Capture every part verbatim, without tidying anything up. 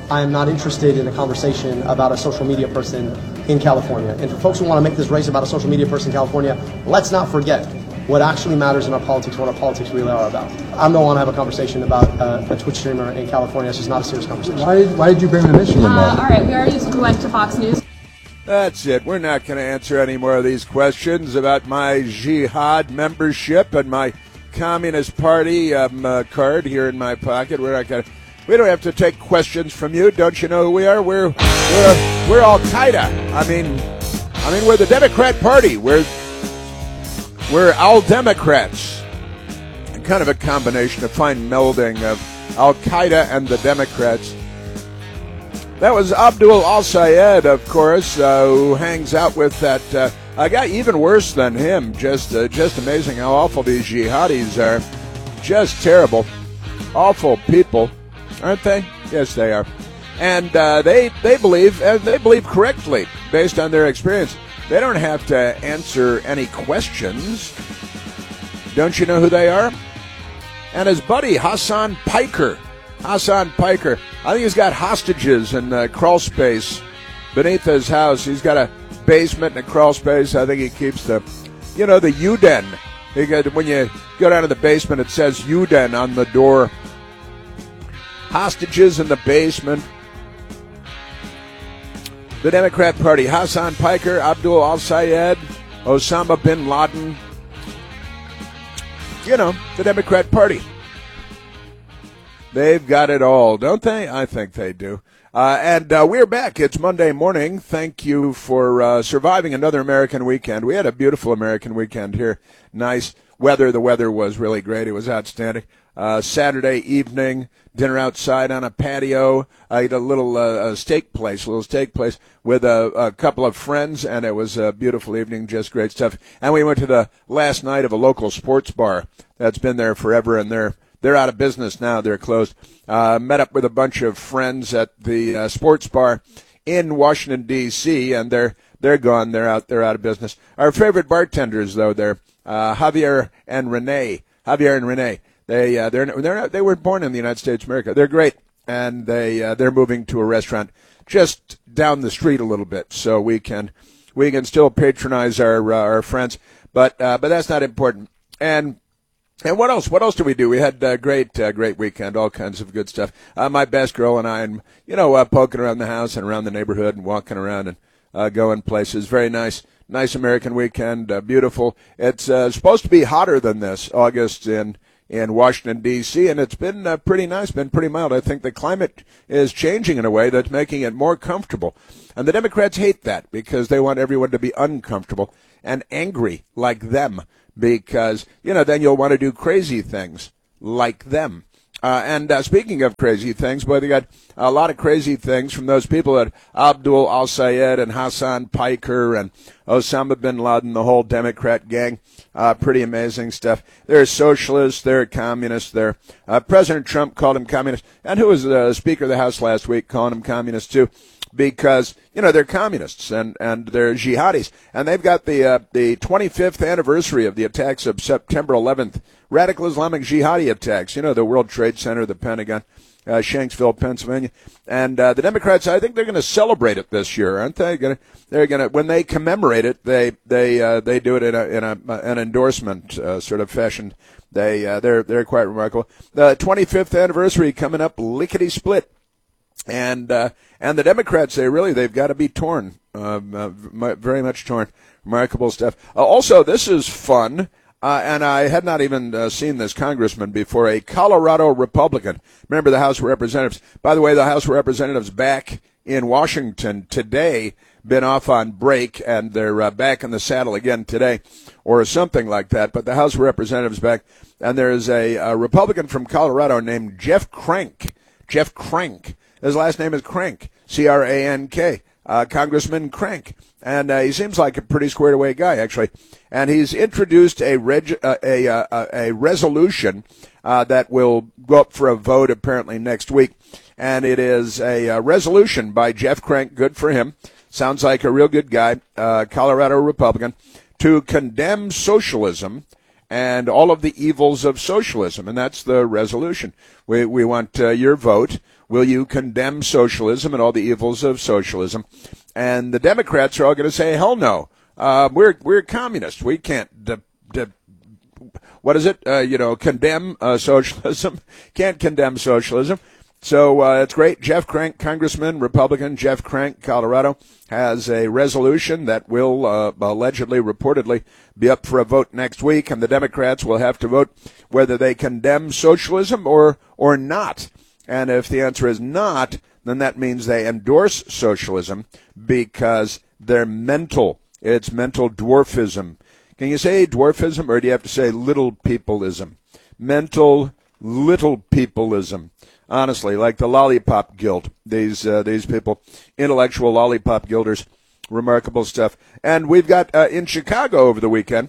I am not interested in a conversation about a social media person in California. And for folks who want to make this race about a social media person in California, let's not forget what actually matters in our politics, what our politics really are about. I don't want to have a conversation about uh, a Twitch streamer in California. It's just not a serious conversation. Why did, why did you bring the Michigan uh, up? All right, we already went to Fox News. That's it. We're not going to answer any more of these questions about my jihad membership and my Communist Party um, uh, card here in my pocket. We're not going to. We don't have to take questions from you. Don't you know who we are? We're we're we're Al Qaeda. I mean, I mean we're the Democrat Party. We're we're Al Democrats. And kind of a combination, a fine melding of Al Qaeda and the Democrats. That was Abdul Al-Sayed, of course, uh, who hangs out with that uh, a guy even worse than him. Just uh, just amazing how awful these jihadis are. Just terrible. Awful people, aren't they? Yes, they are. And uh, they they believe, and they believe correctly, based on their experience. They don't have to answer any questions. Don't you know who they are? And his buddy, Hassan Piker. Hassan Piker. I think he's got hostages in the crawl space beneath his house. He's got a basement and a crawl space. I think he keeps the, you know, the U-Den. When you go down to the basement, it says U-Den on the door. Hostages in the basement. The Democrat Party. Hassan Piker, Abdul Al-Sayed, Osama bin Laden. You know, the Democrat Party. They've got it all, don't they? I think they do. Uh, and uh, we're back. It's Monday morning. Thank you for uh, surviving another American weekend. We had a beautiful American weekend here. Nice weather. The weather was really great. It was outstanding. Uh, Saturday evening, dinner outside on a patio. I ate a little uh, a steak place, a little steak place with a, a couple of friends, and it was a beautiful evening, just great stuff. And we went to the last night of a local sports bar that's been there forever, and they're They're out of business now. They're closed. Uh, met up with a bunch of friends at the uh, sports bar in Washington, D C, and they're they're gone. They're out. They're out of business. Our favorite bartenders, though, they're uh, Javier and Renee. Javier and Renee. They uh, they're they're they were born in the United States of America. They're great, and they uh, they're moving to a restaurant just down the street a little bit, so we can we can still patronize our uh, our friends. But uh, but that's not important. And And what else? What else did we do? We had a great, uh, great weekend, all kinds of good stuff. Uh, my best girl and I, and you know, uh, poking around the house and around the neighborhood and walking around and uh, going places. Very nice, nice American weekend, uh, beautiful. It's uh, supposed to be hotter than this, August in in Washington, D C, and it's been uh, pretty nice, been pretty mild. I think the climate is changing in a way that's making it more comfortable. And the Democrats hate that because they want everyone to be uncomfortable and angry like them. Because, you know, then you'll want to do crazy things like them. Uh, and uh, speaking of crazy things, boy, they got a lot of crazy things from those people at Abdul Al-Sayed and Hassan Piker and Osama bin Laden, the whole Democrat gang. Uh, pretty amazing stuff. They're socialists, they're communists, they're uh, President Trump called them communists. And who was the Speaker of the House last week calling them communists, too? Because, you know, they're communists and, and they're jihadis. And they've got the uh, the twenty-fifth anniversary of the attacks of September eleventh, radical Islamic jihadi attacks, you know, the World Trade Center, the Pentagon, uh, Shanksville, Pennsylvania. And uh, the Democrats, I think they're going to celebrate it this year, aren't they? Gonna, they're going to, when they commemorate it, they they uh, they do it in a in a an endorsement uh, sort of fashion. They uh, they're they're quite remarkable. The twenty-fifth anniversary coming up lickety split. And uh, and the Democrats, they really, they've got to be torn, uh, uh, very much torn. Remarkable stuff. Uh, also, this is fun, uh, and I had not even uh, seen this congressman before, a Colorado Republican. Remember the House of Representatives. By the way, the House of Representatives back in Washington today, been off on break, and they're uh, back in the saddle again today, or something like that. But the House of Representatives back, and there's a, a Republican from Colorado named Jeff Crank. Jeff Crank. His last name is Crank, C R A N K, uh, Congressman Crank. And uh, he seems like a pretty squared-away guy, actually. And he's introduced a reg- uh, a, uh, a resolution uh, that will go up for a vote apparently next week. And it is a, a resolution by Jeff Crank, good for him. Sounds like a real good guy, uh, Colorado Republican, to condemn socialism and all of the evils of socialism, and that's the resolution. We we want uh, your vote. Will you condemn socialism and all the evils of socialism? And the Democrats are all going to say, hell no. Uh, we're we're communists. We can't de- de- what is it? Uh, you know, condemn uh, socialism. Can't condemn socialism. So uh, it's great. Jeff Crank, Congressman, Republican, Jeff Crank, Colorado, has a resolution that will uh, allegedly, reportedly, be up for a vote next week, and the Democrats will have to vote whether they condemn socialism or or not. And if the answer is not, then that means they endorse socialism because they're mental. It's mental dwarfism. Can you say dwarfism, or do you have to say little peopleism? Mental little peopleism. Honestly, like the Lollipop Guild. These uh, these people, intellectual Lollipop Guilders, remarkable stuff. And we've got uh, in Chicago over the weekend,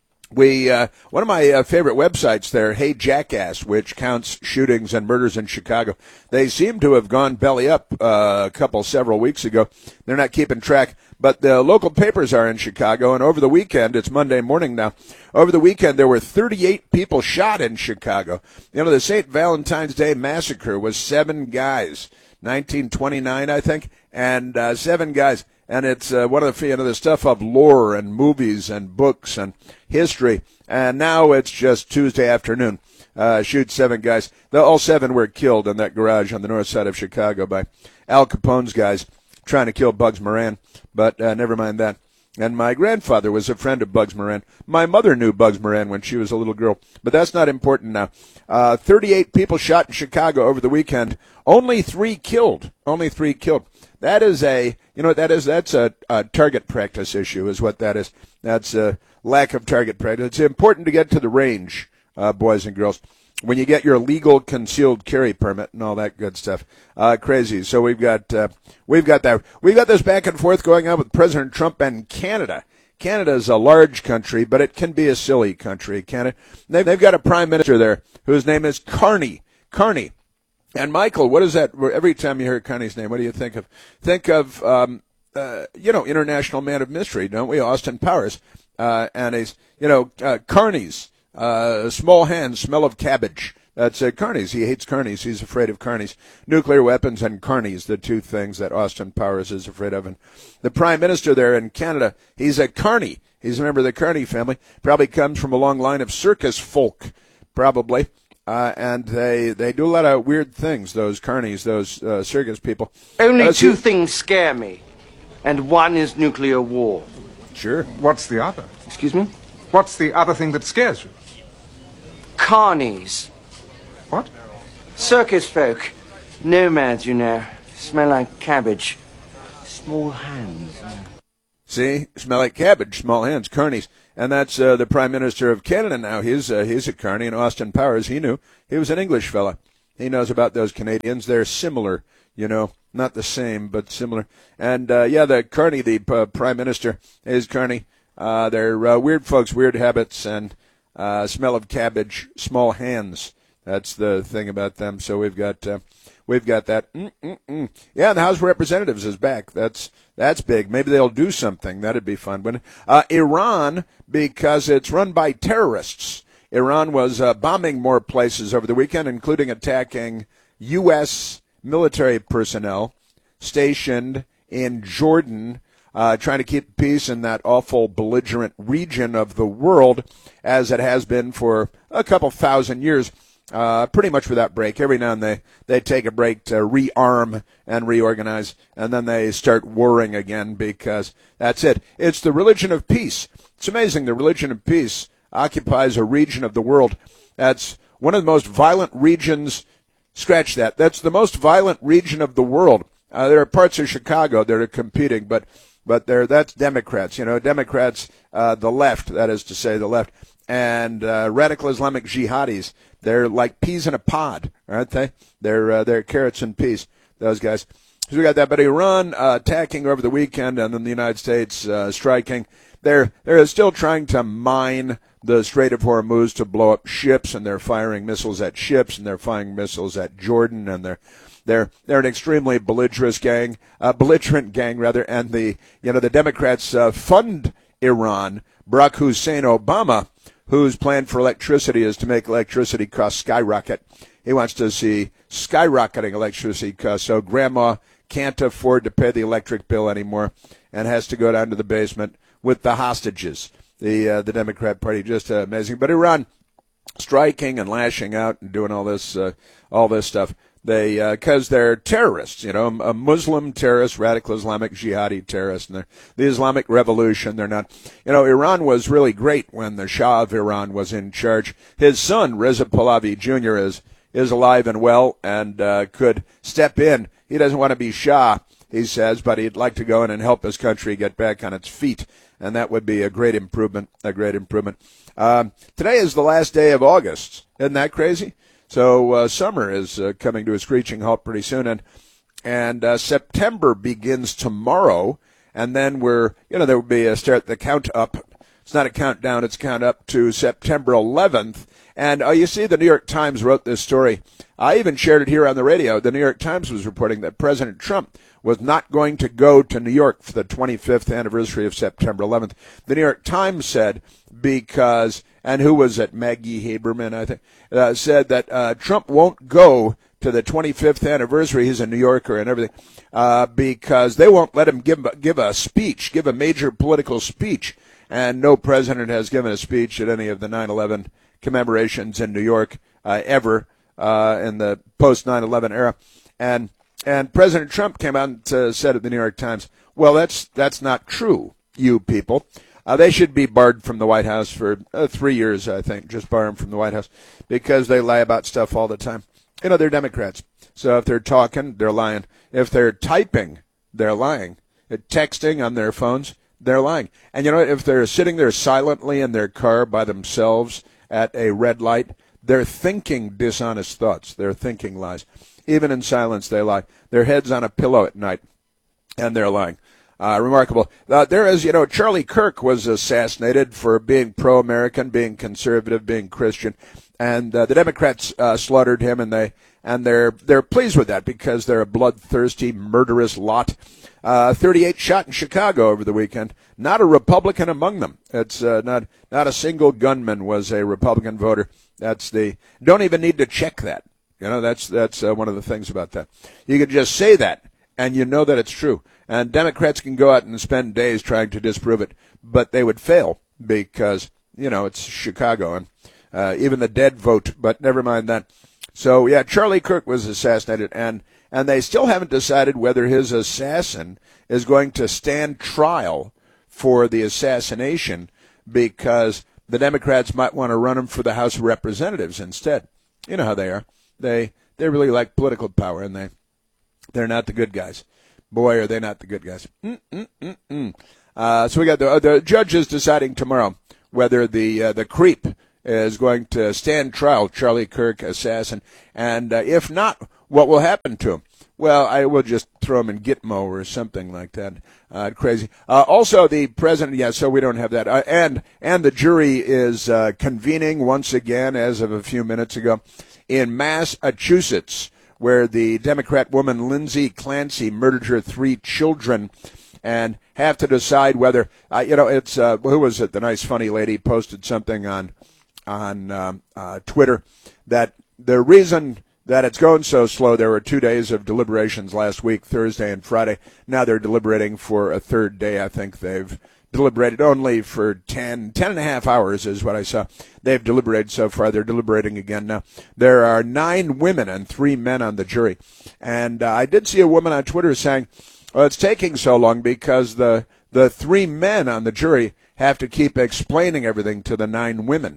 we uh, one of my uh, favorite websites there, Hey Jackass, which counts shootings and murders in Chicago. They seem to have gone belly up uh, a couple, several weeks ago. They're not keeping track. But the local papers are in Chicago, and over the weekend, it's Monday morning now, over the weekend there were thirty-eight people shot in Chicago. You know, the Saint Valentine's Day Massacre was seven guys, nineteen twenty-nine, I think, and uh, seven guys. And it's uh, one of the, you know, the stuff of lore and movies and books and history. And now it's just Tuesday afternoon. Uh, shoot seven guys. All seven were killed in that garage on the north side of Chicago by Al Capone's guys trying to kill Bugs Moran. But uh, never mind that. And my grandfather was a friend of Bugs Moran. My mother knew Bugs Moran when she was a little girl. But that's not important now. Uh, thirty-eight people shot in Chicago over the weekend. Only three killed. Only three killed. That is a, you know what that is? That's a, a target practice issue is what that is. That's a lack of target practice. It's important to get to the range, uh, boys and girls, when you get your legal concealed carry permit and all that good stuff. Uh, crazy. So we've got, uh, we've got that. We've got this back and forth going on with President Trump and Canada. Canada is a large country, but it can be a silly country. Canada. They've, they've got a prime minister there whose name is Carney. Carney. And Michael, what is that? Every time you hear Carney's name, what do you think of? Think of, um, uh, you know, international man of mystery, don't we? Austin Powers. Uh, and he's, you know, uh, Carney's. Uh, small hands, smell of cabbage. That's uh, carnies. He hates carnies. He's afraid of carnies. Nuclear weapons and carnies, the two things that Austin Powers is afraid of. And the prime minister there in Canada, he's a carny. He's a member of the Carney family. Probably comes from a long line of circus folk, probably. Uh, and they they do a lot of weird things, those carnies, those uh, circus people. Only uh, two so, things scare me, and one is nuclear war. Sure. What's the other? Excuse me? What's the other thing that scares you? Carnies. What? Circus folk. Nomads, you know. Smell like cabbage. Small hands. See? Smell like cabbage, small hands, carnies. And that's uh, the Prime Minister of Canada now. He's, uh, he's a carny, and Austin Powers, he knew. He was an English fella. He knows about those Canadians. They're similar, you know. Not the same, but similar. And, uh, yeah, the carny, the uh, Prime Minister is carny. Uh, they're uh, weird folks, weird habits, and uh, smell of cabbage, small hands. That's the thing about them. So we've got uh, we've got that. Mm-mm-mm. Yeah, the House of Representatives is back. That's that's big. Maybe they'll do something. That'd be fun. But uh, Iran, because it's run by terrorists. Iran was uh, bombing more places over the weekend, including attacking U S military personnel stationed in Jordan, uh, trying to keep peace in that awful belligerent region of the world, as it has been for a couple thousand years, uh, pretty much without break. Every now and then they, they take a break to rearm and reorganize, and then they start warring again because that's it. It's the religion of peace. It's amazing. The religion of peace occupies a region of the world that's one of the most violent regions. Scratch that. That's the most violent region of the world. Uh, there are parts of Chicago that are competing, but but they're, that's Democrats. You know, Democrats, uh, the left, that is to say, the left, and uh, radical Islamic jihadis. They're like peas in a pod, aren't they? They're uh, they're carrots and peas. Those guys. So we got that. But Iran uh, attacking over the weekend, and then the United States uh, striking. They're they're still trying to mine the Strait of Hormuz to blow up ships, and they're firing missiles at ships, and they're firing missiles at Jordan, and they're they're they're an extremely belligerent gang, uh, belligerent gang rather, and the you know the Democrats uh, fund Iran. Barack Hussein Obama, whose plan for electricity is to make electricity costs skyrocket. He wants to see skyrocketing electricity costs, so grandma can't afford to pay the electric bill anymore and has to go down to the basement with the hostages. The uh, the Democrat Party, just uh, amazing. But Iran striking and lashing out and doing all this uh, all this stuff. They because uh, they're terrorists, you know, a Muslim terrorist, radical Islamic jihadi terrorist, and they're the Islamic Revolution. They're not, you know, Iran was really great when the Shah of Iran was in charge. His son Reza Pahlavi Junior is is alive and well and uh, could step in. He doesn't want to be Shah, he says, but he'd like to go in and help his country get back on its feet, and that would be a great improvement. A great improvement. Um, today is the last day of August. Isn't that crazy? So uh, summer is uh, coming to a screeching halt pretty soon, and and uh, September begins tomorrow, and then we're, you know, there will be a start the count up. It's not a countdown; it's a count up to September eleventh. And uh, you see, the New York Times wrote this story. I even shared it here on the radio. The New York Times was reporting that President Trump was not going to go to New York for the twenty-fifth anniversary of September eleventh. The New York Times said because, and who was it, Maggie Haberman, I think, uh, said that uh, Trump won't go to the twenty-fifth anniversary. He's a New Yorker and everything, uh, because they won't let him give, give a speech, give a major political speech. And no president has given a speech at any of the nine eleven commemorations in New York uh, ever uh, in the post nine eleven era. And and President Trump came out and uh, said at the New York Times, well, that's that's not true, you people. Uh, they should be barred from the White House for uh, three years, I think, just bar them from the White House, because they lie about stuff all the time. You know, they're Democrats. So if they're talking, they're lying. If they're typing, they're lying. They're texting on their phones, they're lying. And you know, if they're sitting there silently in their car by themselves at a red light, they're thinking dishonest thoughts. They're thinking lies. Even in silence, they lie. Their head's on a pillow at night, and they're lying. Uh, remarkable. Uh, there is, you know, Charlie Kirk was assassinated for being pro-American, being conservative, being Christian, and uh, the Democrats uh, slaughtered him, and they and they're they're pleased with that because they're a bloodthirsty, murderous lot. Uh, thirty-eight shot in Chicago over the weekend. Not a Republican among them. It's uh, not not a single gunman was a Republican voter. That's the don't even need to check that. You know, that's that's uh, one of the things about that. You can just say that, and you know that it's true. And Democrats can go out and spend days trying to disprove it, but they would fail because, you know, it's Chicago, and uh, even the dead vote, but never mind that. So, yeah, Charlie Kirk was assassinated, and, and they still haven't decided whether his assassin is going to stand trial for the assassination because the Democrats might want to run him for the House of Representatives instead. You know how they are. They they really like political power, and they, they're not the good guys. Boy, are they not the good guys. Mm-mm-mm-mm. Uh, so we got the, uh, the judges deciding tomorrow whether the uh, the creep is going to stand trial, Charlie Kirk assassin, and uh, if not, what will happen to him? Well, I will just throw him in Gitmo or something like that. Uh, crazy. Uh, also, the president, yeah, so we don't have that. Uh, and and the jury is uh, convening once again, as of a few minutes ago, in Massachusetts, where the Democrat woman Lindsay Clancy murdered her three children, and have to decide whether, uh, you know, it's, uh, who was it, the nice funny lady posted something on on um, uh, Twitter that the reason that it's going so slow, there were two days of deliberations last week, Thursday and Friday. Now they're deliberating for a third day. I think they've deliberated only for ten, ten and a half hours is what I saw. They've deliberated so far. They're deliberating again now. There are nine women and three men on the jury. And uh, I did see a woman on Twitter saying, well, it's taking so long because the the three men on the jury have to keep explaining everything to the nine women.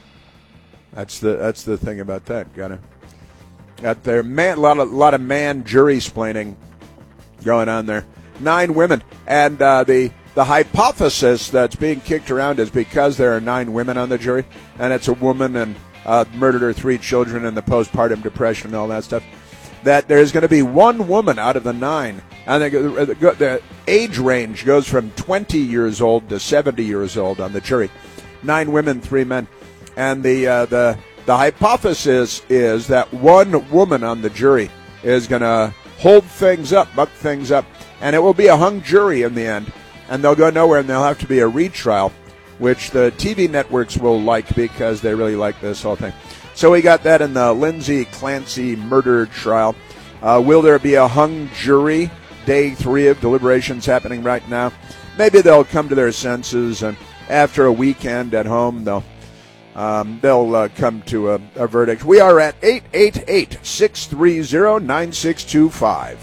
That's the that's the thing about that. Got to got there man a lot of lot of man jury splaining going on there. Nine women, and uh, the the hypothesis that's being kicked around is because there are nine women on the jury, and it's a woman and uh, murdered her three children and the postpartum depression and all that stuff, that there's going to be one woman out of the nine. I think the, the age range goes from twenty years old to seventy years old on the jury. Nine women, three men. And the uh, the the hypothesis is that one woman on the jury is going to hold things up, buck things up, and it will be a hung jury in the end, and they'll go nowhere, and there'll have to be a retrial. which the T V networks will like because they really like this whole thing. So we got that in the Lindsay Clancy murder trial. Uh, will there be a hung jury? Day three of deliberations happening right now. Maybe they'll come to their senses, and after a weekend at home, they'll um, they'll uh, come to a, a verdict. We are at eight eight eight, six three zero, nine six two five.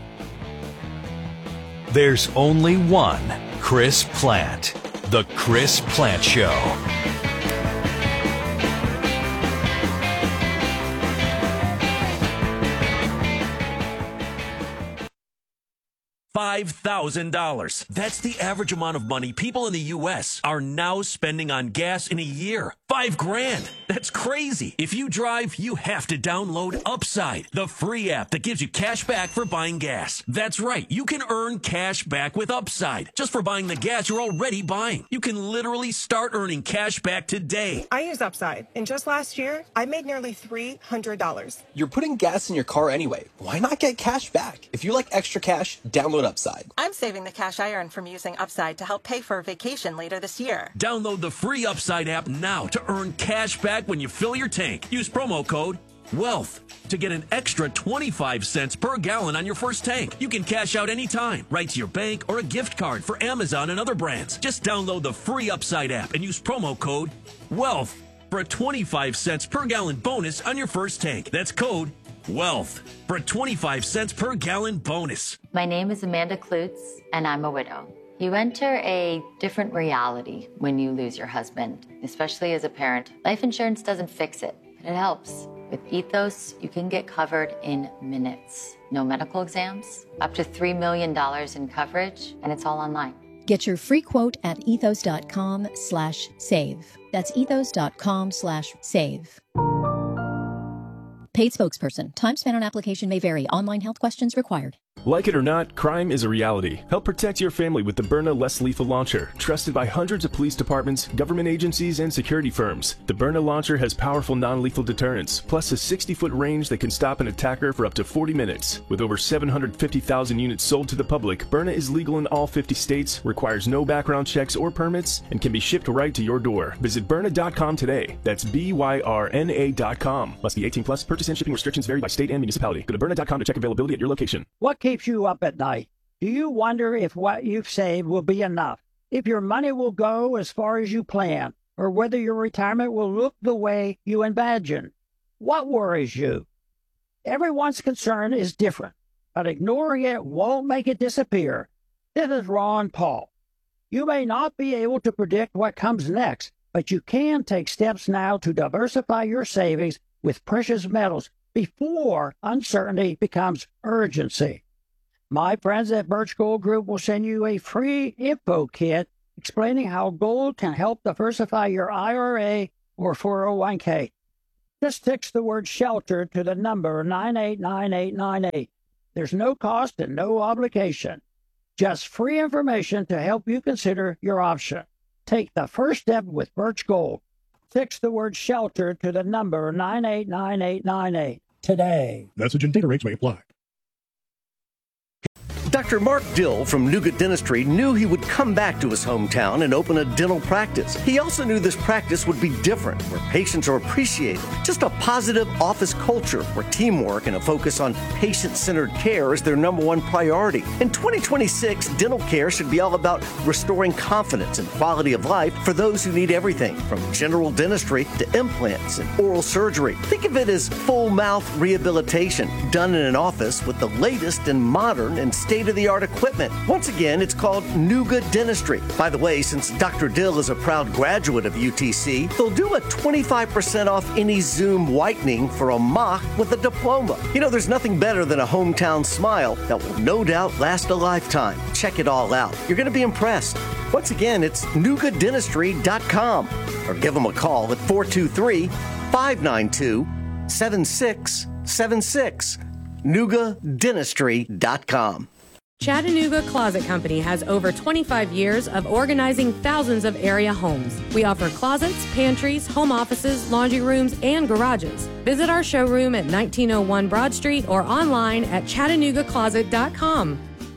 There's only one Chris Plant. The Chris Plant Show. five thousand dollars. That's the average amount of money people in the U S are now spending on gas in a year. Five grand. That's crazy. If you drive, you have to download Upside, the free app that gives you cash back for buying gas. That's right. You can earn cash back with Upside just for buying the gas you're already buying. You can literally start earning cash back today. I use Upside, and just last year, I made nearly three hundred dollars. You're putting gas in your car anyway. Why not get cash back? If you like extra cash, download Upside. I'm saving the cash I earn from using Upside to help pay for a vacation later this year. Download the free Upside app now to earn cash back when you fill your tank. Use promo code WEALTH to get an extra twenty-five cents per gallon on your first tank. You can cash out anytime, right to your bank or a gift card for Amazon and other brands. Just download the free Upside app and use promo code WEALTH for a twenty-five cents per gallon bonus on your first tank. That's code WEALTH for a twenty-five cents per gallon bonus. My name is Amanda Klutz, and I'm a widow. You enter a different reality when you lose your husband, especially as a parent. Life insurance doesn't fix it, but it helps. With Ethos, you can get covered in minutes. No medical exams, up to three million dollars in coverage, and it's all online. Get your free quote at ethos.com slash save. That's ethos.com slash save. Paid spokesperson. Time spent on application may vary. Online health questions required. Like it or not, crime is a reality. Help protect your family with the Byrna Less Lethal Launcher, trusted by hundreds of police departments, government agencies, and security firms. The Byrna Launcher has powerful non-lethal deterrence, plus a sixty-foot range that can stop an attacker for up to forty minutes. With over seven hundred fifty thousand units sold to the public, Byrna is legal in all fifty states, requires no background checks or permits, and can be shipped right to your door. Visit Byrna dot com today. That's B Y R N A dot com. Must be eighteen plus. Purchase and shipping restrictions vary by state and municipality. Go to Byrna dot com to check availability at your location. What keeps you up at night? Do you wonder if what you've saved will be enough? If your money will go as far as you plan? Or whether your retirement will look the way you imagine? What worries you? Everyone's concern is different, but ignoring it won't make it disappear. This is Ron Paul. You may not be able to predict what comes next, but you can take steps now to diversify your savings with precious metals before uncertainty becomes urgency. My friends at Birch Gold Group will send you a free info kit explaining how gold can help diversify your I R A or four oh one k. Just text the word SHELTER to the number nine eight nine eight nine eight. There's no cost and no obligation. Just free information to help you consider your option. Take the first step with Birch Gold. Text the word SHELTER to the number nine eight nine eight nine eight today. Message and data rates may apply. Doctor Mark Dill from Nuga Dentistry knew he would come back to his hometown and open a dental practice. He also knew this practice would be different, where patients are appreciated. Just a positive office culture where teamwork and a focus on patient-centered care is their number one priority. In twenty twenty-six, dental care should be all about restoring confidence and quality of life for those who need everything from general dentistry to implants and oral surgery. Think of it as full mouth rehabilitation done in an office with the latest and modern and state-of-the-art equipment. Once again, it's called Nuga Dentistry. By the way, since Doctor Dill is a proud graduate of U T C, they'll do a twenty-five percent off any Zoom whitening for a mock with a diploma. You know, there's nothing better than a hometown smile that will no doubt last a lifetime. Check it all out. You're going to be impressed. Once again, it's nuga dentistry dot com or give them a call at four two three, five nine two, seven six seven six. nuga dentistry dot com. Chattanooga Closet Company has over twenty-five years of organizing thousands of area homes. We offer closets, pantries, home offices, laundry rooms, and garages. Visit our showroom at nineteen oh one Broad Street or online at chattanooga closet dot com.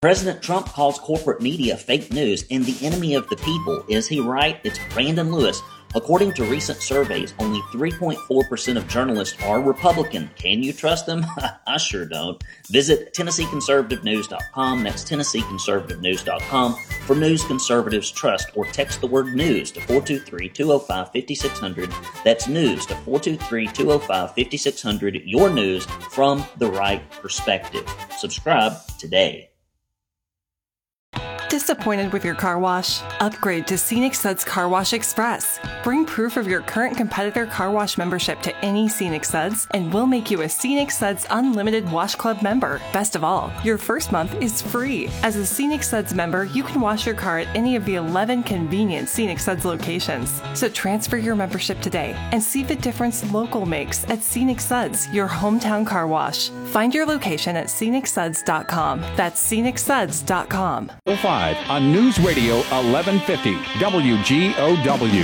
President Trump calls corporate media fake news and the enemy of the people. Is he right? It's Brandon Lewis. According to recent surveys, only three point four percent of journalists are Republican. Can you trust them? I sure don't. Visit Tennessee Conservative News dot com. That's Tennessee Conservative News dot com for news conservatives trust, or text the word news to four two three, two oh five, five six zero zero. That's news to four two three, two oh five, five six zero zero. Your news from the right perspective. Subscribe today. Disappointed with your car wash? Upgrade to Scenic Suds Car Wash Express. Bring proof of your current competitor car wash membership to any Scenic Suds, and we'll make you a Scenic Suds Unlimited Wash Club member. Best of all, your first month is free. As a Scenic Suds member, you can wash your car at any of the eleven convenient Scenic Suds locations. So transfer your membership today and see the difference local makes at Scenic Suds, your hometown car wash. Find your location at scenic suds dot com. That's scenic suds dot com. On News Radio eleven fifty W G O W.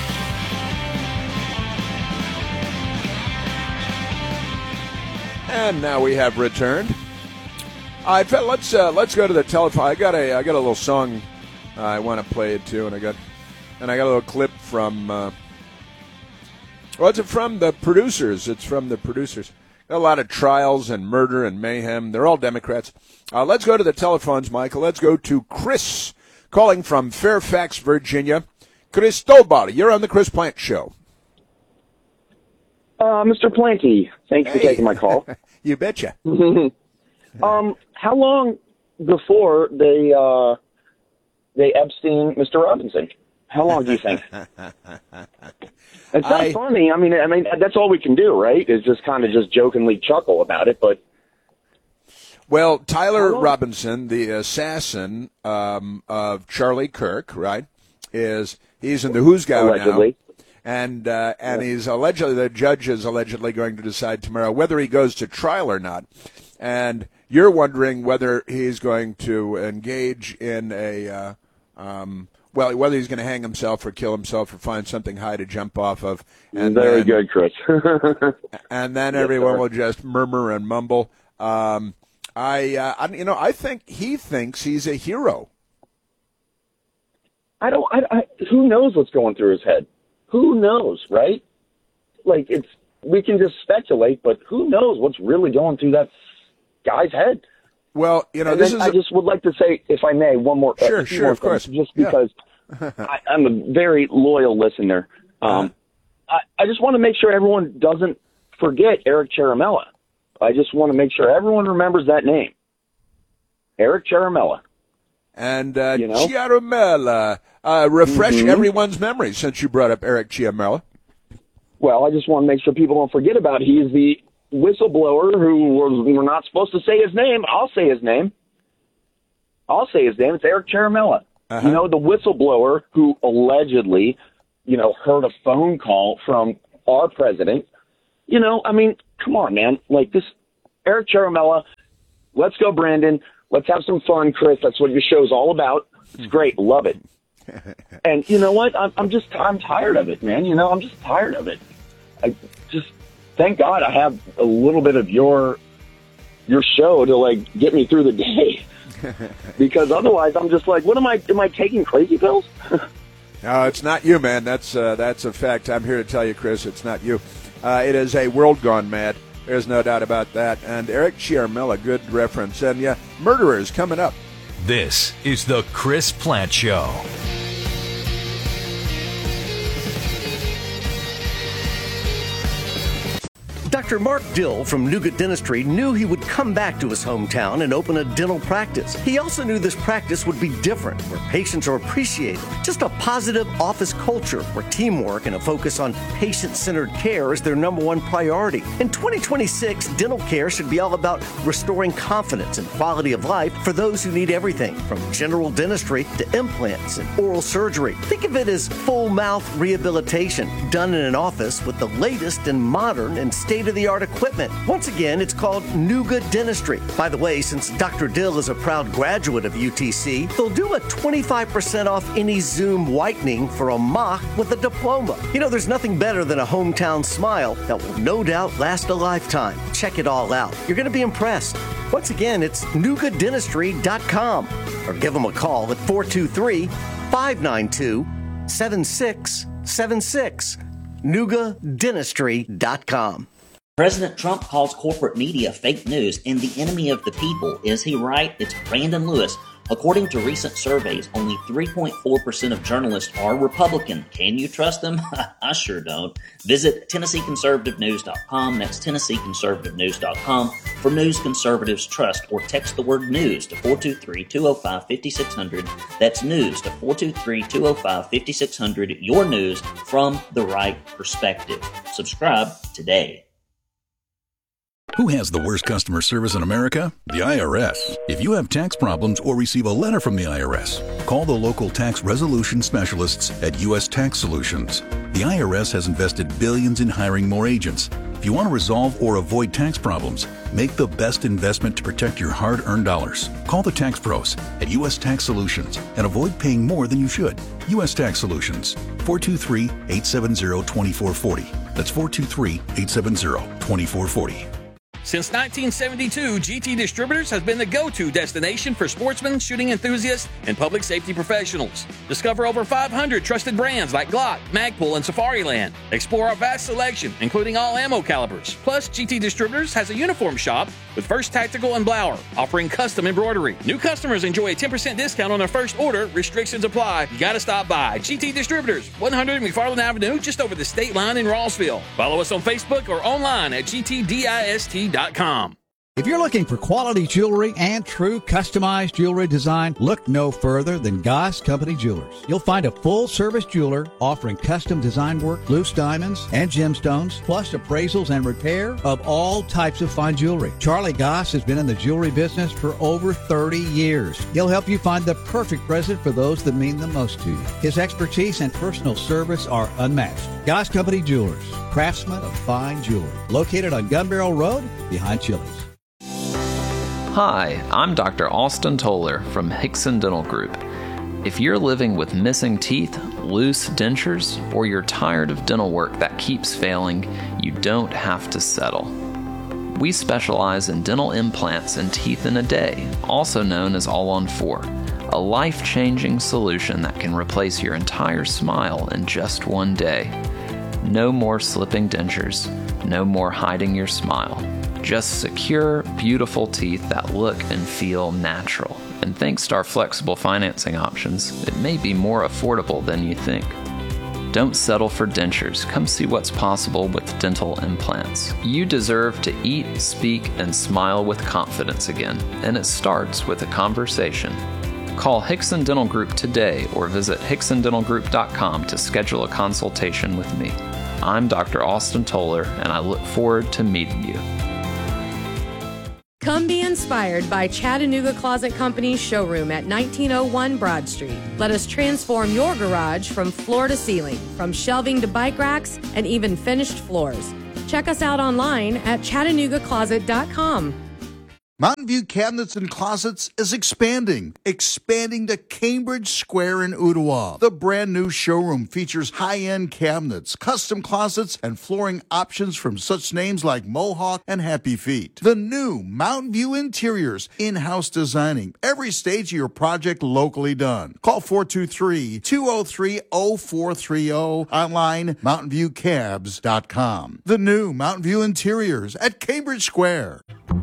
And now we have returned. I felt let's uh, let's go to the telephone. I got a I got a little song uh, I want to play it too, and I got and I got a little clip from. Uh, well, it's from the producers. It's from the producers. Got a lot of trials and murder and mayhem. They're all Democrats. Uh, let's go to the telephones, Michael. Let's go to Chris, calling from Fairfax, Virginia. Cristobal, you're on the Chris Plant Show. Uh, Mister Planty, thanks hey. for taking my call. You betcha. um, how long before they uh, they Epstein Mister Robinson? How long do you think? It's not I, funny. I mean, I mean that's all we can do, right? Is just kind of just jokingly chuckle about it. But well, Tyler Robinson, the assassin um, of Charlie Kirk, right? Is he's in the Who's Go allegedly. now, and uh, and yeah. he's allegedly the judge is allegedly going to decide tomorrow whether he goes to trial or not, and you're wondering whether he's going to engage in a. Uh, um, Well, whether he's going to hang himself or kill himself or find something high to jump off of. And Very then, good, Chris. and then yes, everyone sir. will just murmur and mumble. Um, I, uh, I, you know, I think he thinks he's a hero. I don't. I, I, who knows what's going through his head? Who knows, right? Like it's. We can just speculate, but who knows what's really going through that guy's head? Well, you know, and this then is. I a... just would like to say, if I may, one more. Sure, uh, sure, more of course. Just because yeah. I, I'm a very loyal listener. Um, uh-huh. I, I just want to make sure everyone doesn't forget Eric Ciaramella. I just want to make sure everyone remembers that name, Eric Ciaramella. And uh, you know? Ciaramella, uh, refresh mm-hmm. everyone's memory since you brought up Eric Ciaramella. Well, I just want to make sure people don't forget about it. He is the whistleblower who was, we're not supposed to say his name. I'll say his name. I'll say his name. It's Eric Ciaramella. Uh-huh. You know, the whistleblower who allegedly, you know, heard a phone call from our president. You know, I mean, come on, man. Like this, Eric Ciaramella. Let's go, Brandon. Let's have some fun, Chris. That's what your show's all about. It's great. Love it. And you know what? I'm, I'm just, I'm tired of it, man. You know, I'm just tired of it. I just, thank God I have a little bit of your, your show to like get me through the day. Because otherwise I'm just like, what am I, am I taking crazy pills? No, it's not you, man. That's, uh, that's a fact. I'm here to tell you, Chris, it's not you. Uh, it is a world gone mad. There's no doubt about that. And Eric Ciaramella, good reference. And yeah, murderers coming up. This is the Chris Plant Show. Doctor Mark Dill from Nougat Dentistry knew he would come back to his hometown and open a dental practice. He also knew this practice would be different, where patients are appreciated. Just a positive office culture where teamwork and a focus on patient-centered care is their number one priority. In twenty twenty-six, dental care should be all about restoring confidence and quality of life for those who need everything, from general dentistry to implants and oral surgery. Think of it as full mouth rehabilitation done in an office with the latest and modern and state-of-the-art equipment. Once again, it's called Nougat Dentistry. By the way, since Doctor Dill is a proud graduate of U T C, they'll do a twenty-five percent off any Zoom whitening for a mock with a diploma. You know, there's nothing better than a hometown smile that will no doubt last a lifetime. Check it all out. You're going to be impressed. Once again, it's nuga dentistry dot com or give them a call at four two three, five nine two, seven six seven six. nuga dentistry dot com. President Trump calls corporate media fake news and the enemy of the people. Is he right? It's Brandon Lewis. According to recent surveys, only three point four percent of journalists are Republican. Can you trust them? I sure don't. Visit Tennessee Conservative News dot com. That's Tennessee Conservative News dot com for news conservatives trust, or text the word news to four two three, two oh five, five six zero zero. That's news to four two three, two oh five, five six zero zero. Your news from the right perspective. Subscribe today. Who has the worst customer service in America? The I R S. If you have tax problems or receive a letter from the I R S, call the local tax resolution specialists at U S Tax Solutions. The I R S has invested billions in hiring more agents. If you want to resolve or avoid tax problems, make the best investment to protect your hard-earned dollars. Call the tax pros at U S Tax Solutions and avoid paying more than you should. U S Tax Solutions, four two three, eight seven zero, two four four zero. That's four two three, eight seven zero, two four four zero. Since nineteen seventy-two, G T Distributors has been the go-to destination for sportsmen, shooting enthusiasts, and public safety professionals. Discover over five hundred trusted brands like Glock, Magpul, and Safariland. Explore our vast selection, including all ammo calibers. Plus, G T Distributors has a uniform shop with First Tactical and Blower, offering custom embroidery. New customers enjoy a ten percent discount on their first order. Restrictions apply. You gotta stop by. G T Distributors, one hundred McFarland Avenue, just over the state line in Rossville. Follow us on Facebook or online at G T dist dot com. If you're looking for quality jewelry and true customized jewelry design, look no further than Goss Company Jewelers. You'll find a full-service jeweler offering custom design work, loose diamonds, and gemstones, plus appraisals and repair of all types of fine jewelry. Charlie Goss has been in the jewelry business for over thirty years. He'll help you find the perfect present for those that mean the most to you. His expertise and personal service are unmatched. Goss Company Jewelers, craftsmen of fine jewelry, located on Gun Barrel Road behind Chili's. Hi, I'm Doctor Austin Toller from Hickson Dental Group. If you're living with missing teeth, loose dentures, or you're tired of dental work that keeps failing, you don't have to settle. We specialize in dental implants and teeth in a day, also known as All on Four, a life-changing solution that can replace your entire smile in just one day. No more slipping dentures, no more hiding your smile. Just secure, beautiful teeth that look and feel natural. And thanks to our flexible financing options, it may be more affordable than you think. Don't settle for dentures. Come see what's possible with dental implants. You deserve to eat, speak, and smile with confidence again, and it starts with a conversation. Call Hickson Dental Group today or visit Hickson Dental Group dot com to schedule a consultation with me. I'm Doctor Austin Toller, and I look forward to meeting you. Come be inspired by Chattanooga Closet Company's showroom at nineteen oh one Broad Street. Let us transform your garage from floor to ceiling, from shelving to bike racks, and even finished floors. Check us out online at Chattanooga Closet dot com. Mountain View Cabinets and Closets is expanding, expanding to Cambridge Square in Ottawa. The brand new showroom features high-end cabinets, custom closets, and flooring options from such names like Mohawk and Happy Feet. The new Mountain View Interiors, in-house designing, every stage of your project locally done. Call four two three, two oh three, oh four three oh, online mountain view cabs dot com. The new Mountain View Interiors at Cambridge Square.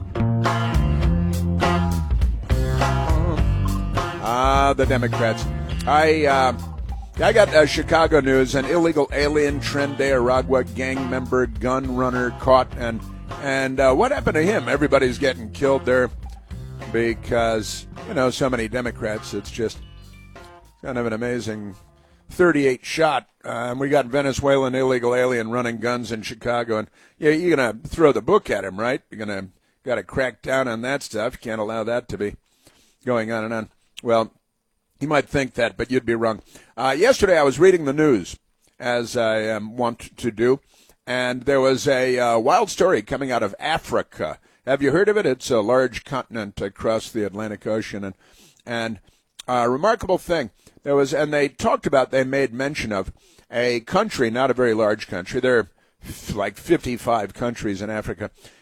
Ah, the Democrats. I uh, I got uh, Chicago news. An illegal alien Tren de Aragua gang member, gun runner, caught. And and uh, what happened to him? Everybody's getting killed there because, you know, so many Democrats. It's just kind of an amazing thirty-eight shot. Uh, and we got Venezuelan illegal alien running guns in Chicago. And yeah, you're going to throw the book at him, right? You're going to got to crack down on that stuff. You can't allow that to be going on and on. Well, you might think that, but you'd be wrong. Uh, yesterday I was reading the news, as I um, want to do, and there was a uh, wild story coming out of Africa. Have you heard of it? It's a large continent across the Atlantic Ocean, and and a remarkable thing. There was, and they talked about, they made mention of a country, not a very large country. There are f- like fifty-five countries in Africa,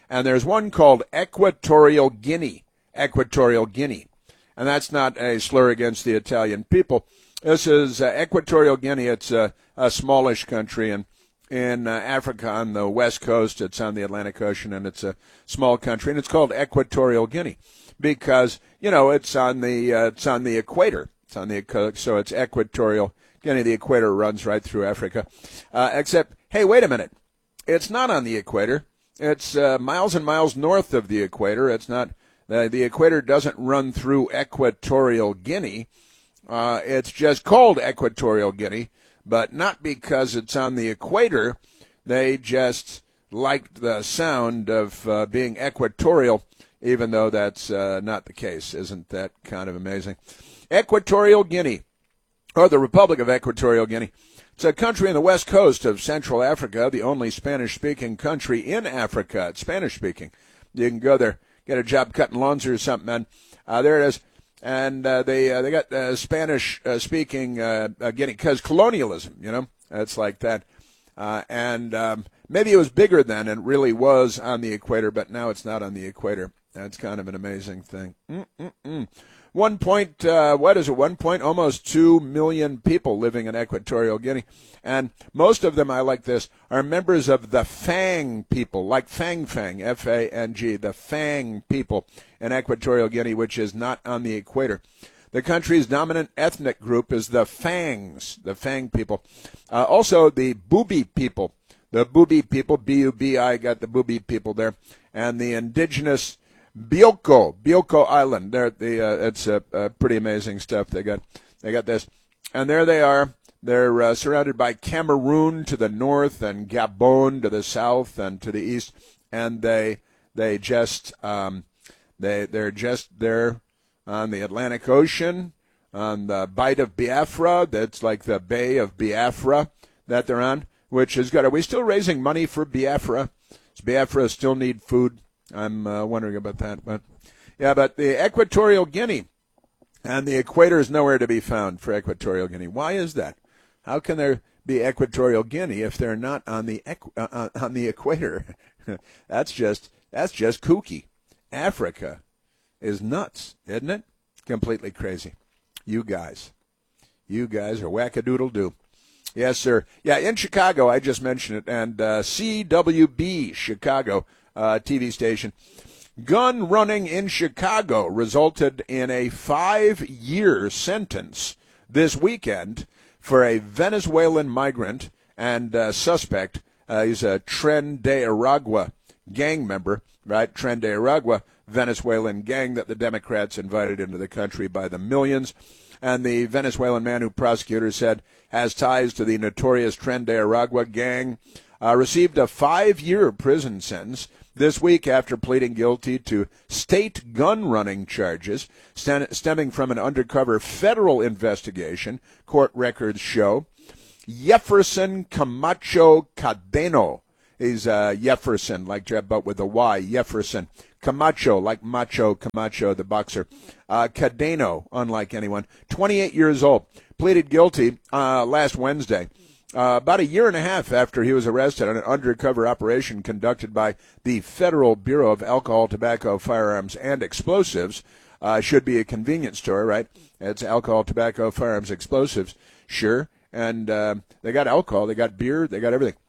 And there's one called Equatorial Guinea. Equatorial Guinea. And that's not a slur against the Italian people. This is uh, Equatorial Guinea. It's a, a smallish country in, in uh, Africa on the west coast. It's on the Atlantic Ocean, and it's a small country. And it's called Equatorial Guinea because, you know, it's on the uh, it's on the equator. It's on the so it's Equatorial Guinea. The equator runs right through Africa. Uh, except, hey, wait a minute. It's not on the equator. It's uh, miles and miles north of the equator. It's not. Uh, the equator doesn't run through Equatorial Guinea. Uh, it's just called Equatorial Guinea, but not because it's on the equator. They just liked the sound of uh, being equatorial, even though that's uh, not the case. Isn't that kind of amazing? Equatorial Guinea, or the Republic of Equatorial Guinea. It's a country on the west coast of Central Africa, the only Spanish-speaking country in Africa. It's Spanish-speaking. You can go there. Get a job cutting lawns or something, man. Uh, there it is. And uh, they uh, they got uh, Spanish-speaking uh, uh, Guinea, because colonialism, you know, it's like that. Uh, and um, maybe it was bigger then and really was on the equator, but now it's not on the equator. That's kind of an amazing thing. Mm-mm-mm. One point, uh, what is it, one point, almost two million people living in Equatorial Guinea. And most of them, I like this, are members of the Fang people, like Fang Fang, F A N G, the Fang people in Equatorial Guinea, which is not on the equator. The country's dominant ethnic group is the Fangs, the Fang people. Uh, also, the Bubi people, the Bubi people, B U B I, got the Bubi people there, and the indigenous Bioko, Bioko Island. There, the uh, it's uh, uh, pretty amazing stuff. They got, they got this, and there they are. They're uh, surrounded by Cameroon to the north and Gabon to the south and to the east, and they they just um, they they're just there on the Atlantic Ocean, on the Bight of Biafra. That's like the Bay of Biafra that they're on, which is good. Are we still raising money for Biafra? Does Biafra still need food? I'm uh, wondering about that. But yeah, but the Equatorial Guinea, and the equator is nowhere to be found for Equatorial Guinea. Why is that? How can there be Equatorial Guinea if they're not on the equ- uh, on the equator? that's just that's just kooky. Africa is nuts, isn't it? Completely crazy. You guys, you guys are wackadoodle-doo. Yes, sir. Yeah, in Chicago, I just mentioned it, and uh, C W B Chicago uh, T V station. Gun running in Chicago resulted in a five-year sentence this weekend for a Venezuelan migrant and uh, suspect. Uh, he's a Tren de Aragua gang member, right? Tren de Aragua, Venezuelan gang that the Democrats invited into the country by the millions. And the Venezuelan man who prosecutors said has ties to the notorious Tren de Aragua gang uh, received a five-year prison sentence this week after pleading guilty to state gun-running charges stem- stemming from an undercover federal investigation, court records show. Jefferson Camacho Cadeno. He's uh, Jefferson, like but with a Y, Jefferson. Camacho, like Macho Camacho, the boxer. Uh, Cadeno, unlike anyone. twenty-eight years old. Pleaded guilty uh, last Wednesday. Uh, about a year and a half after he was arrested on an undercover operation conducted by the Federal Bureau of Alcohol, Tobacco, Firearms, and Explosives. Uh, should be a convenience store, right? It's alcohol, tobacco, firearms, explosives. Sure. And uh, they got alcohol, they got beer, they got everything.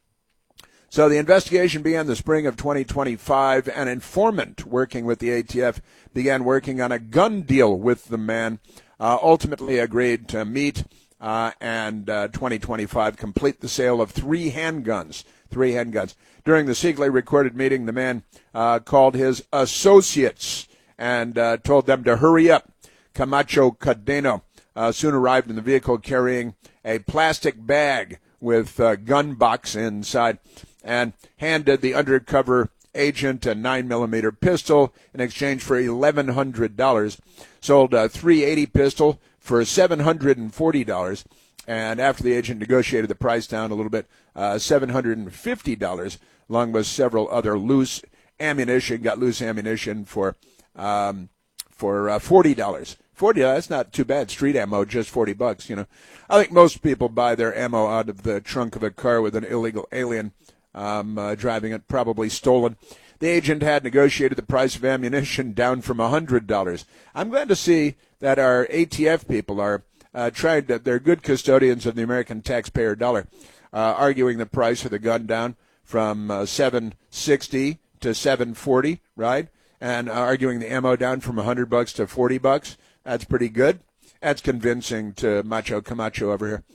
So the investigation began the spring of twenty twenty-five. An informant working with the A T F began working on a gun deal with the man, uh, ultimately agreed to meet uh, and uh, twenty twenty-five complete the sale of three handguns. Three handguns. During the secretly recorded meeting, the man uh, called his associates and uh, told them to hurry up. Camacho Cadeno uh, soon arrived in the vehicle carrying a plastic bag with a gun box inside and handed the undercover agent a nine millimeter pistol in exchange for eleven hundred dollars. Sold a three eighty pistol for seven hundred forty dollars. And after the agent negotiated the price down a little bit, uh, seven hundred fifty dollars, along with several other loose ammunition, got loose ammunition for um, for uh, forty dollars. forty dollars, that's not too bad. Street ammo, just forty bucks, you know. I think most people buy their ammo out of the trunk of a car with an illegal alien um, uh, driving it, probably stolen. The agent had negotiated the price of ammunition down from one hundred dollars. I'm glad to see that our A T F people are uh, trying to, they're good custodians of the American taxpayer dollar, uh, arguing the price of the gun down from uh, seven sixty to seven forty, right? And uh, arguing the ammo down from one hundred bucks to forty bucks. That's pretty good. That's convincing to Macho Camacho over here.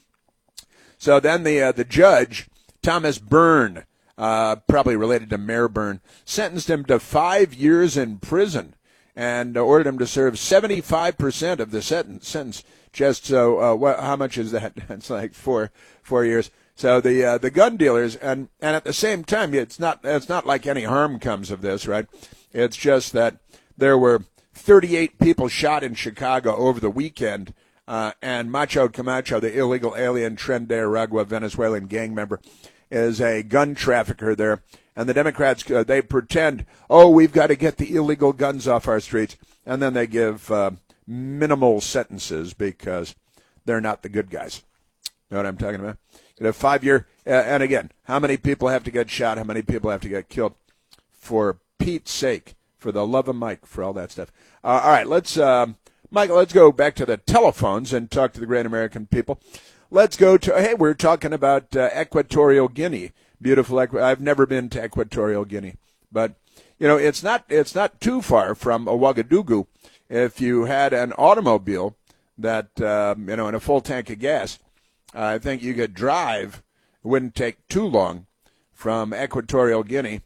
So then the uh, the judge, Thomas Byrne, uh, probably related to Mayor Byrne, sentenced him to five years in prison and ordered him to serve seventy-five percent of the sentence. sentence. Just so, uh, what, how much is that? It's like four four years. So the uh, the gun dealers, and, and at the same time, it's not it's not like any harm comes of this, right? It's just that there were thirty-eight people shot in Chicago over the weekend. Uh, and Macho Camacho, the illegal alien Tren de Aragua Venezuelan gang member, is a gun trafficker there. And the Democrats, uh, they pretend, oh, we've got to get the illegal guns off our streets. And then they give uh, minimal sentences because they're not the good guys. You know what I'm talking about? You know, five-year, uh, and again, how many people have to get shot? How many people have to get killed? For Pete's sake, for the love of Mike, for all that stuff. Uh, all right, let's... Uh, Michael, let's go back to the telephones and talk to the great American people. Let's go to, hey, we're talking about uh, Equatorial Guinea. Beautiful. Equ- I've never been to Equatorial Guinea, but, you know, it's not it's not too far from Ouagadougou. If you had an automobile that, um, you know, and a full tank of gas, uh, I think you could drive, it wouldn't take too long, from Equatorial Guinea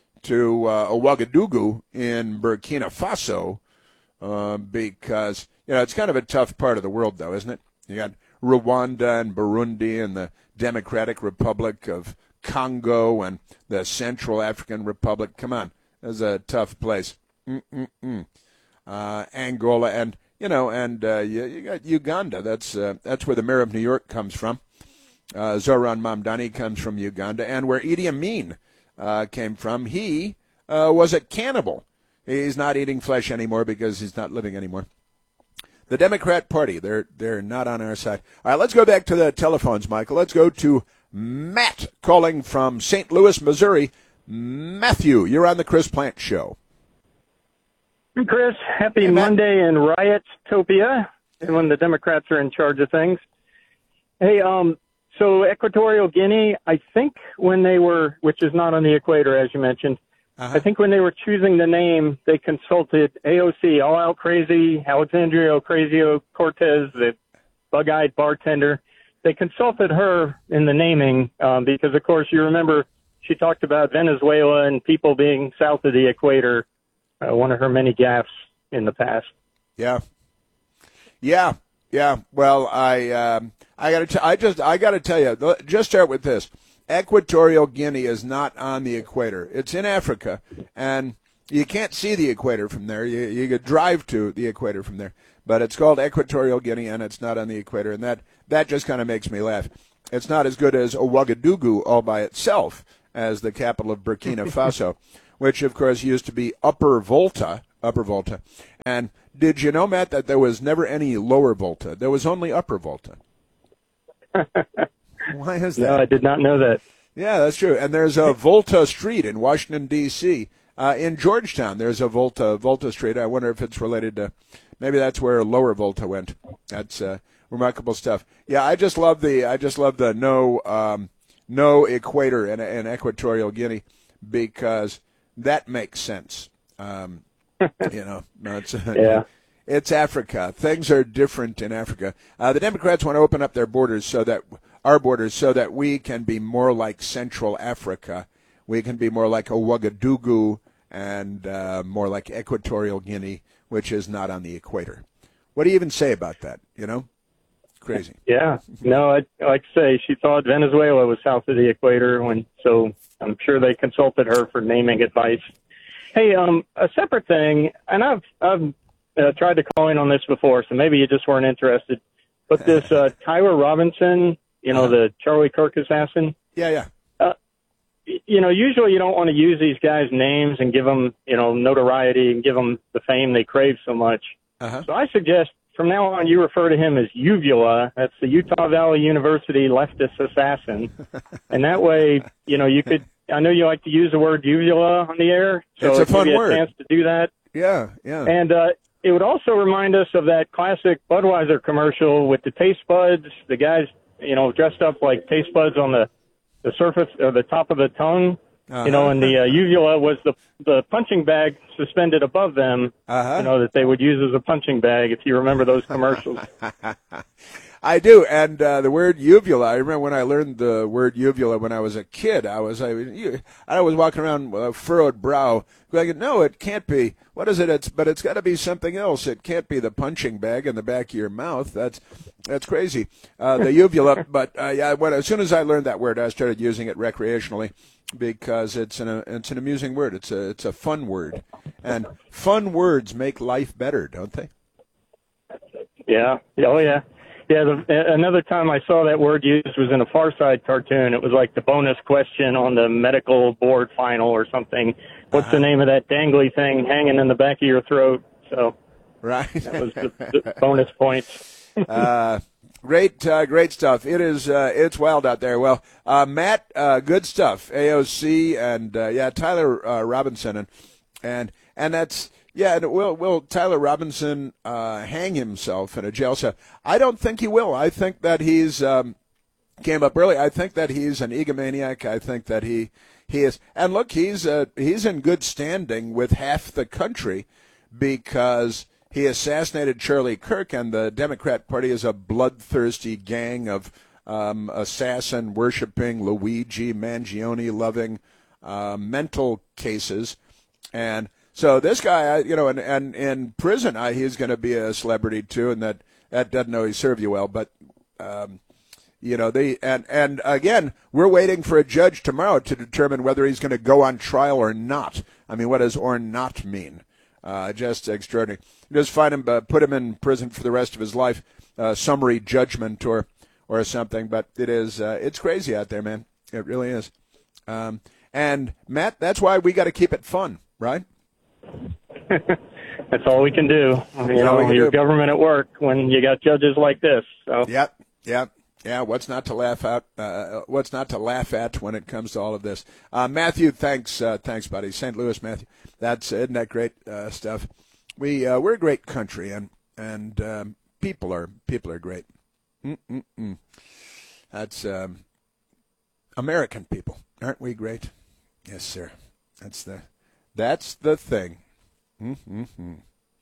to uh, Ouagadougou in Burkina Faso. Uh, because, you know, it's kind of a tough part of the world, though, isn't it? You got Rwanda and Burundi and the Democratic Republic of Congo and the Central African Republic. Come on, that's a tough place. Mm-mm-mm. Uh, Angola and, you know, and uh, you, you got Uganda. That's uh, that's where the mayor of New York comes from. Uh, Zoran Mamdani comes from Uganda, and where Idi Amin uh, came from. He uh, was a cannibal. He's not eating flesh anymore because he's not living anymore. The Democrat Party, they're they're not on our side. All right, let's go back to the telephones, Michael. Let's go to Matt calling from Saint Louis, Missouri. Matthew, you're on the Chris Plant Show. Hey, Chris. Happy hey, Monday in Riot-topia, when the Democrats are in charge of things. Hey, um, so Equatorial Guinea, I think when they were, which is not on the equator, as you mentioned, Uh-huh. I think when they were choosing the name, they consulted A O C, All Out Crazy, Alexandria Ocasio-Cortez, the bug-eyed bartender. They consulted her in the naming um, because, of course, you remember she talked about Venezuela and people being south of the equator, uh, one of her many gaffes in the past. Yeah, yeah, yeah. Well, I um, I got to I just I got to tell you. Just start with this. Equatorial Guinea is not on the equator. It's in Africa, and you can't see the equator from there. You, you could drive to the equator from there, but it's called Equatorial Guinea, and it's not on the equator, and that, that just kind of makes me laugh. It's not as good as Ouagadougou all by itself as the capital of Burkina Faso, which, of course, used to be Upper Volta, Upper Volta. And did you know, Matt, that there was never any Lower Volta? There was only Upper Volta. Why is that? No, I did not know that. Yeah, that's true. And there's a Volta Street in Washington, D C Uh, in Georgetown, there's a Volta Volta Street. I wonder if it's related to, maybe that's where Lower Volta went. That's uh, remarkable stuff. Yeah, I just love the I just love the no um, no equator in, in Equatorial Guinea because that makes sense. Um, you know, no, it's yeah. It's Africa. Things are different in Africa. Uh, the Democrats want to open up their borders so that our borders so that we can be more like Central Africa. We can be more like Ouagadougou and uh, more like Equatorial Guinea, which is not on the equator. What do you even say about that? You know, crazy. Yeah. No, I, like I say, she thought Venezuela was south of the equator, when so I'm sure they consulted her for naming advice. Hey, um, a separate thing, and I've I've uh, tried to call in on this before, so maybe you just weren't interested. But this uh, Tyler Robinson, you know, uh-huh. the Charlie Kirk assassin. Yeah, yeah. Uh, you know, usually you don't want to use these guys' names and give them, you know, notoriety and give them the fame they crave so much. Uh-huh. So I suggest from now on you refer to him as Uvula. That's the Utah Valley University leftist assassin. And that way, you know, you could I know you like to use the word uvula on the air, so it's a fun give you word. a chance to do that. Yeah, yeah. And uh, it would also remind us of that classic Budweiser commercial with the taste buds, the guys, you know, dressed up like taste buds on the, the surface or the top of the tongue. Uh-huh. You know, and the uh, uvula was the the punching bag suspended above them, uh-huh. you know, that they would use as a punching bag, if you remember those commercials. I do, and uh, the word uvula, I remember when I learned the word uvula when I was a kid, I was I, I was walking around with a furrowed brow, going, no, it can't be. What is it? It's But it's got to be something else. It can't be the punching bag in the back of your mouth. That's that's crazy. Uh, the uvula, but uh, yeah, when, as soon as I learned that word, I started using it recreationally because it's an it's an amusing word. It's a it's a fun word, and fun words make life better, don't they? Yeah. Oh yeah. Yeah, the, another time I saw that word used was in a Far Side cartoon. It was like the bonus question on the medical board final or something. What's uh-huh. the name of that dangly thing hanging in the back of your throat? So, right, that was the, the bonus points. uh, great, uh, great stuff. It is, uh, it's wild out there. Well, uh, Matt, uh, good stuff. A O C and uh, yeah, Tyler uh, Robinson and and and that's. Yeah, and will will Tyler Robinson uh, hang himself in a jail cell? I don't think he will. I think that he's um, came up early. I think that he's an egomaniac. I think that he he is. And look, he's uh, he's in good standing with half the country because he assassinated Charlie Kirk, and the Democrat Party is a bloodthirsty gang of um, assassin worshiping, Luigi Mangione loving uh, mental cases, and. So this guy, you know, and, and in prison, I, he's going to be a celebrity too, and that, that doesn't always serve you well. But, um, you know, they and and again, we're waiting for a judge tomorrow to determine whether he's going to go on trial or not. I mean, what does or not mean? Uh, just extraordinary. Just find him, uh, put him in prison for the rest of his life, uh, summary judgment or or something. But it is, uh, it's crazy out there, man. It really is. Um, and Matt, that's why we got to keep it fun, right? That's all we can do. You know, your do. government at work when you got judges like this. So. Yep, yep, yeah. What's not to laugh at? Uh, what's not to laugh at when it comes to all of this? Uh, Matthew, thanks, uh, thanks, buddy. Saint Louis, Matthew. That's isn't that great uh, stuff? We uh, we're a great country, and and um, people are people are great. Mm-mm-mm. That's um, American people, aren't we great? Yes, sir. That's the. That's the thing. Mm-hmm.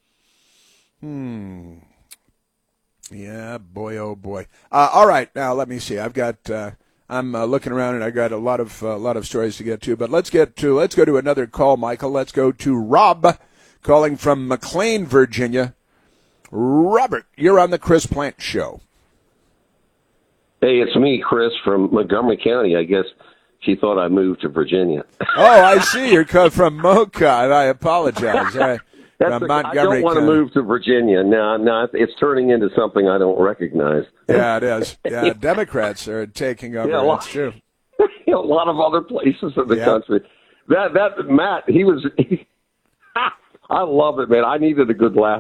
Hmm. Yeah, boy, oh boy. Uh, all right, now let me see. I've got. Uh, I'm uh, looking around, and I got a lot of a uh, lot of stories to get to. But let's get to. Let's go to another call, Michael. Let's go to Rob, calling from McLean, Virginia. Robert, you're on the Chris Plant Show. Hey, it's me, Chris, from Montgomery County. I guess. She thought I moved to Virginia. Oh, I see. You're coming from Mocha. I apologize. I, That's from a, Montgomery I don't want to move to Virginia. No, no, it's turning into something I don't recognize. Yeah, it is. Yeah, Democrats are taking over. Yeah, That's true. A lot of other places in the yeah. country. That that Matt, he was. He, I love it, man. I needed a good laugh.